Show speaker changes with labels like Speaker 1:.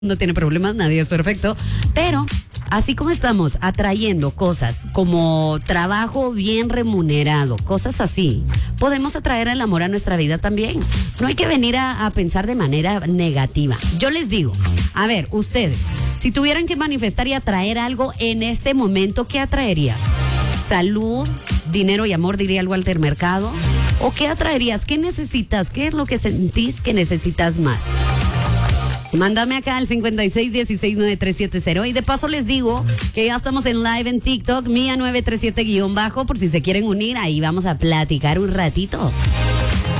Speaker 1: no tiene problemas, nadie es perfecto, pero así como estamos atrayendo cosas como trabajo bien remunerado, cosas así, podemos atraer el amor a nuestra vida también. No hay que venir a pensar de manera negativa. Yo les digo, a ver, ustedes, si tuvieran que manifestar y atraer algo en este momento, ¿qué atraerías? ¿Salud, dinero y amor, diría el Walter Mercado? ¿O qué atraerías? ¿Qué necesitas? ¿Qué es lo que sentís que necesitas más? Mándame acá al 56169370 y de paso les digo que ya estamos en live en TikTok, Mía937-, por si se quieren unir, ahí vamos a platicar un ratito.